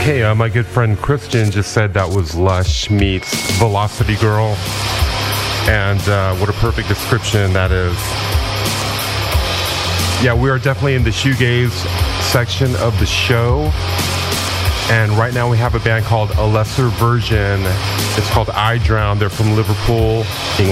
Hey, my good friend Christian just said that was Lush meets Velocity Girl. And what a perfect description that is. Yeah, we are definitely in the shoegaze section of the show. And right now we have a band called A Lesser Version. It's called I Drown. They're from Liverpool, England.